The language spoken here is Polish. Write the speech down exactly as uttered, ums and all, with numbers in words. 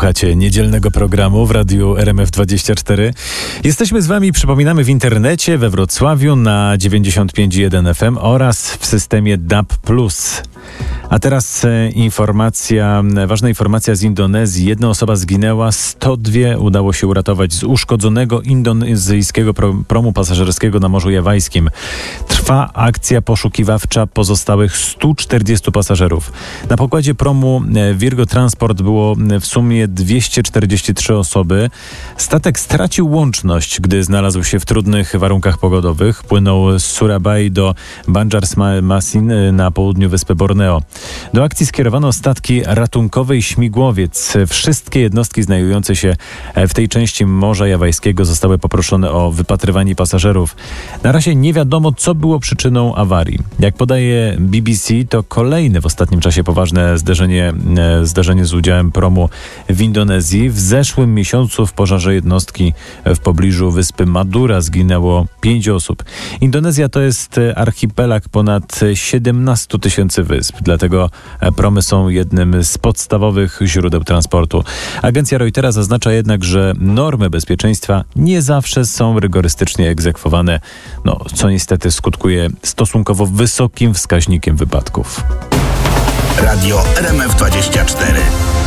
Słuchacie niedzielnego programu w radiu R M F dwadzieścia cztery. Jesteśmy z wami, przypominamy, w internecie, we Wrocławiu na dziewięćdziesiąt pięć przecinek jeden F M oraz w systemie D A B plus. A teraz e, informacja, ważna informacja z Indonezji. Jedna osoba zginęła, sto dwie udało się uratować z uszkodzonego indonezyjskiego pro, promu pasażerskiego na Morzu Jawajskim. Trwa akcja poszukiwawcza pozostałych stu czterdziestu pasażerów. Na pokładzie promu Virgo Transport było w sumie dwieście czterdzieści trzy osoby. Statek stracił łączność, gdy znalazł się w trudnych warunkach pogodowych. Płynął z Surabaya do Banjarmasin na południu wyspy Borneo. Do akcji skierowano statki ratunkowe i śmigłowiec. Wszystkie jednostki znajdujące się w tej części Morza Jawajskiego zostały poproszone o wypatrywanie pasażerów. Na razie nie wiadomo, co było przyczyną awarii. Jak podaje B B C, to kolejne w ostatnim czasie poważne zderzenie, zdarzenie z udziałem promu w Indonezji. W zeszłym miesiącu w pożarze jednostki w pobliżu wyspy Madura zginęło pięć osób. Indonezja to jest archipelag ponad siedemnaście tysięcy wysp, dlatego promy są jednym z podstawowych źródeł transportu. Agencja Reutera zaznacza jednak, że normy bezpieczeństwa nie zawsze są rygorystycznie egzekwowane, no, co niestety skutkuje stosunkowo wysokim wskaźnikiem wypadków. Radio R M F dwadzieścia cztery.